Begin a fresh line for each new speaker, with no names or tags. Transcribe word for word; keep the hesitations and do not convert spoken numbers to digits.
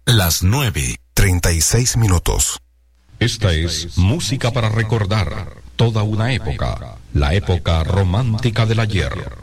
Las nueve, treinta y seis minutos.
Esta es música para recordar toda una época, la época romántica del ayer.